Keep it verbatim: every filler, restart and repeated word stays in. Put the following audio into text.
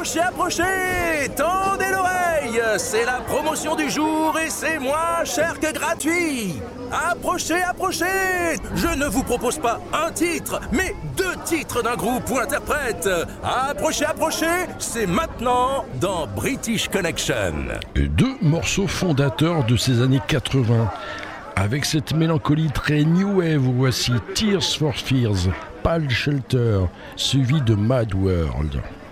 Approchez, approchez, tendez l'oreille. C'est la promotion du jour et c'est moins cher que gratuit. Approchez, approchez. Je ne vous propose pas un titre, mais deux titres d'un groupe ou interprète. Approchez, approchez, c'est maintenant dans British Connection. Deux morceaux fondateurs de ces années quatre-vingts. Avec cette mélancolie très new wave, voici Tears for Fears, Pal Shelter, suivi de Mad World.